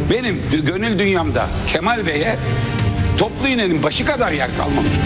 Benim gönül dünyamda Kemal Bey'e toplu iğnenin başı kadar yer kalmamıştır.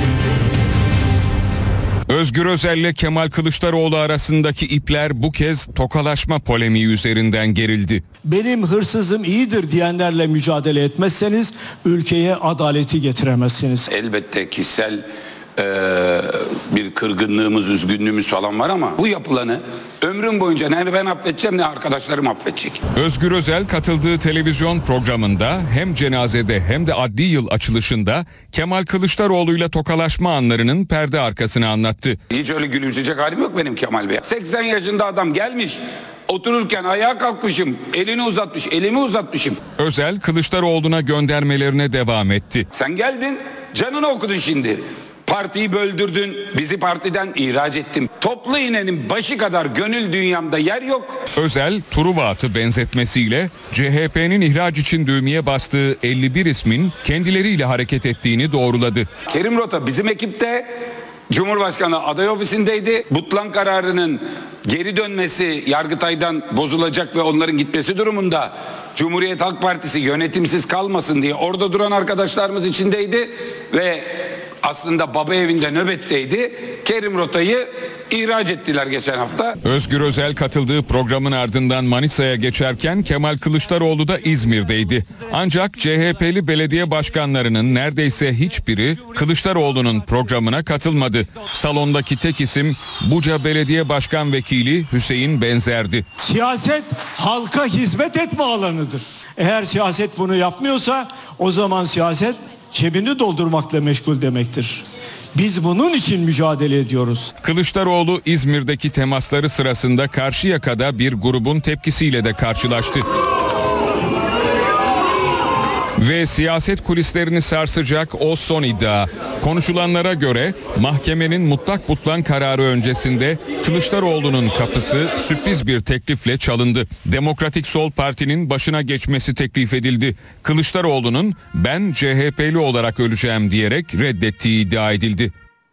Özgür Özel ile Kemal Kılıçdaroğlu arasındaki ipler bu kez tokalaşma polemiği üzerinden gerildi. Benim hırsızım iyidir diyenlerle mücadele etmezseniz ülkeye adaleti getiremezsiniz. Elbette kişisel bir kırgınlığımız, üzgünlüğümüz falan var ama bu yapılanı ömrüm boyunca ne ben affedeceğim ne arkadaşlarım affedecek. Özgür Özel katıldığı televizyon programında hem cenazede hem de adli yıl açılışında Kemal Kılıçdaroğlu ile tokalaşma anlarının perde arkasını anlattı. Hiç öyle gülümseyecek halim yok benim Kemal Bey. 80 yaşında adam gelmiş, otururken ayağa kalkmışım, elini uzatmış, elimi uzatmışım. Özel Kılıçdaroğlu'na göndermelerine devam etti. Sen geldin, canını okudun şimdi. Partiyi böldürdün, bizi partiden ihraç ettin. Toplu iğnenin başı kadar gönül dünyamda yer yok. Özel, Truva atı benzetmesiyle CHP'nin ihraç için düğmeye bastığı 51 ismin kendileriyle hareket ettiğini doğruladı. Kerim Rota bizim ekipte Cumhurbaşkanı aday ofisindeydi. Butlan kararının geri dönmesi Yargıtay'dan bozulacak ve onların gitmesi durumunda Cumhuriyet Halk Partisi yönetimsiz kalmasın diye orada duran arkadaşlarımız içindeydi ve aslında baba evinde nöbetteydi. Kerim Rota'yı ihraç ettiler geçen hafta. Özgür Özel katıldığı programın ardından Manisa'ya geçerken Kemal Kılıçdaroğlu da İzmir'deydi. Ancak CHP'li belediye başkanlarının neredeyse hiçbiri Kılıçdaroğlu'nun programına katılmadı. Salondaki tek isim Buca Belediye Başkan Vekili Hüseyin Benzer'di. Siyaset halka hizmet etme alanıdır. Eğer siyaset bunu yapmıyorsa o zaman siyaset cebini doldurmakla meşgul demektir. Biz bunun için mücadele ediyoruz. Kılıçdaroğlu İzmir'deki temasları sırasında Karşıyaka'da bir grubun tepkisiyle de karşılaştı. Ve siyaset kulislerini sarsacak o son iddia. Konuşulanlara göre mahkemenin mutlak butlan kararı öncesinde Kılıçdaroğlu'nun kapısı sürpriz bir teklifle çalındı. Demokratik Sol Parti'nin başına geçmesi teklif edildi. Kılıçdaroğlu'nun ben CHP'li olarak öleceğim diyerek reddettiği iddia edildi.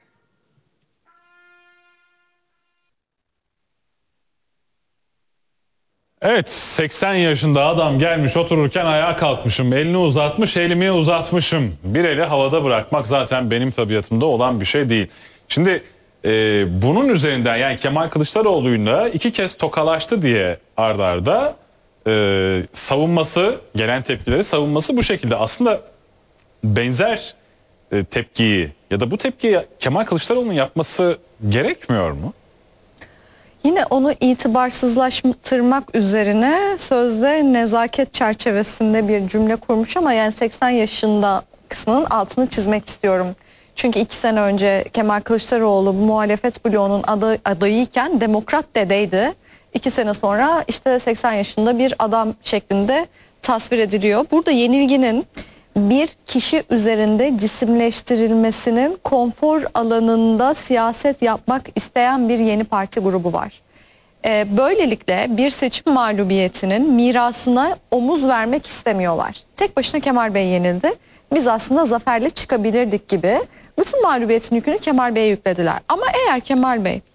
Evet, 80 yaşında adam gelmiş otururken ayağa kalkmışım, elini uzatmış, elimi uzatmışım. Bir eli havada bırakmak zaten benim tabiatımda olan bir şey değil. Şimdi bunun üzerinden yani Kemal Kılıçdaroğlu'yla 2 kez tokalaştı diye ard arda savunması, gelen tepkileri savunması bu şekilde. Aslında benzer tepkiyi ya da bu tepkiyi Kemal Kılıçdaroğlu'nun yapması gerekmiyor mu? Yine onu itibarsızlaştırmak üzerine sözde nezaket çerçevesinde bir cümle kurmuş ama yani 80 yaşında kısmının altını çizmek istiyorum. Çünkü 2 sene önce Kemal Kılıçdaroğlu bu muhalefet bloğunun adayıyken demokrat dedeydi. 2 sene sonra işte 80 yaşında bir adam şeklinde tasvir ediliyor. Burada yenilginin bir kişi üzerinde cisimleştirilmesinin konfor alanında siyaset yapmak isteyen bir yeni parti grubu var. Böylelikle bir seçim mağlubiyetinin mirasına omuz vermek istemiyorlar. Tek başına Kemal Bey yenildi. Biz aslında zaferle çıkabilirdik gibi. Bütün mağlubiyetin yükünü Kemal Bey'e yüklediler. Ama eğer Kemal Bey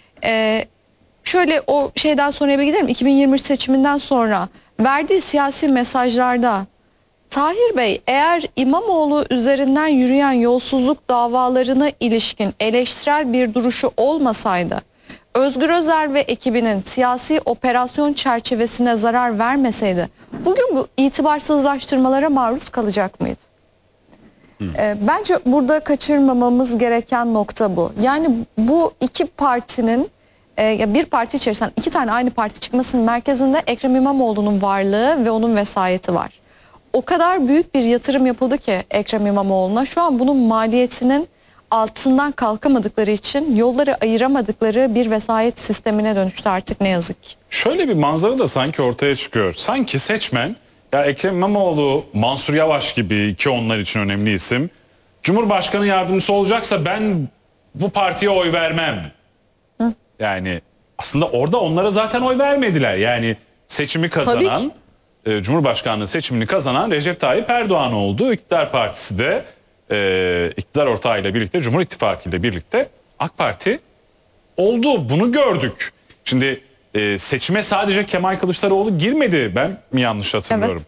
şöyle o şeyden sonraya bir gidelim. 2023 seçiminden sonra verdiği siyasi mesajlarda Tahir Bey eğer İmamoğlu üzerinden yürüyen yolsuzluk davalarına ilişkin eleştirel bir duruşu olmasaydı, Özgür Özel ve ekibinin siyasi operasyon çerçevesine zarar vermeseydi, bugün bu itibarsızlaştırmalara maruz kalacak mıydı? Bence burada kaçırmamamız gereken nokta bu. Yani bu iki partinin bir parti içerisinden 2 tane aynı parti çıkmasının merkezinde Ekrem İmamoğlu'nun varlığı ve onun vesayeti var. O kadar büyük bir yatırım yapıldı ki Ekrem İmamoğlu'na, şu an bunun maliyetinin altından kalkamadıkları için yolları ayıramadıkları bir vesayet sistemine dönüştü artık ne yazık ki. Şöyle bir manzara da sanki ortaya çıkıyor. Sanki seçmen ya Ekrem İmamoğlu, Mansur Yavaş gibi ki onlar için önemli isim, Cumhurbaşkanı yardımcısı olacaksa ben bu partiye oy vermem. Hı? Yani aslında orada onlara zaten oy vermediler. Yani seçimi kazanan, Cumhurbaşkanlığı seçimini kazanan Recep Tayyip Erdoğan oldu. İktidar Partisi de iktidar ortağıyla birlikte, Cumhur İttifakı ile birlikte AK Parti oldu. Bunu gördük. Şimdi seçime sadece Kemal Kılıçdaroğlu girmedi. Ben mi yanlış hatırlıyorum? Evet.